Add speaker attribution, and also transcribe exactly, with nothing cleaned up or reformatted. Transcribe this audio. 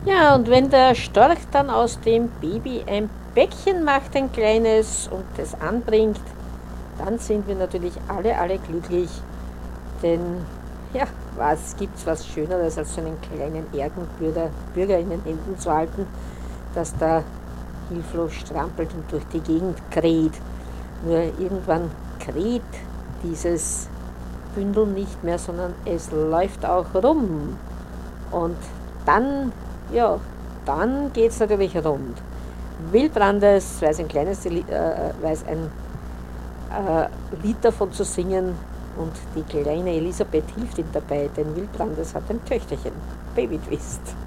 Speaker 1: Ja, und wenn der Storch dann aus dem Baby ein Bäckchen macht, ein kleines, und es anbringt, dann sind wir natürlich alle, alle glücklich. Denn, ja, was gibt's was Schöneres, als so einen kleinen Erdenbürger Bürger in den Händen zu halten, dass da hilflos strampelt und durch die Gegend kräht. Nur irgendwann kräht dieses Bündel nicht mehr, sondern es läuft auch rum. Und dann, ja, dann geht es natürlich rund. Wildbrandes weiß ein kleines äh, weiß ein äh, Lied davon zu singen, und die kleine Elisabeth hilft ihm dabei, denn Wildbrandes hat ein Töchterchen, Baby Twist.